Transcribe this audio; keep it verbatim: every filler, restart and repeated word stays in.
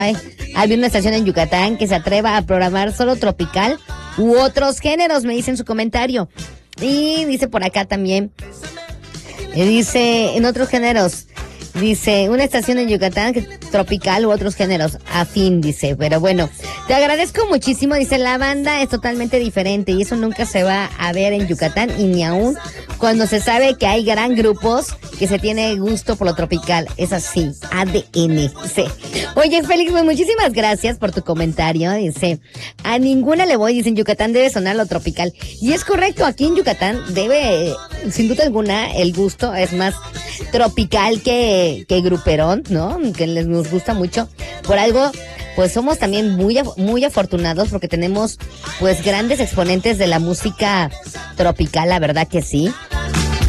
Había una estación en Yucatán que se atreva a programar solo tropical u otros géneros, me dice en su comentario. Y dice por acá también, eh, dice en otros géneros, dice una estación en Yucatán que, tropical u otros géneros, afín, dice. Pero bueno, te agradezco muchísimo, dice, la banda es totalmente diferente y eso nunca se va a ver en Yucatán y ni aún cuando se sabe que hay gran grupos que se tiene gusto por lo tropical. Es así, A D N. Dice, oye, Félix, pues muchísimas gracias por tu comentario. Dice, a ninguna le voy, dice, en Yucatán debe sonar lo tropical. Y es correcto, aquí en Yucatán debe, sin duda alguna, el gusto es más tropical que, que gruperón, ¿no? Que les nos gusta mucho. Por algo, pues somos también muy, muy afortunados porque tenemos, pues, grandes exponentes de la música tropical, la verdad que sí.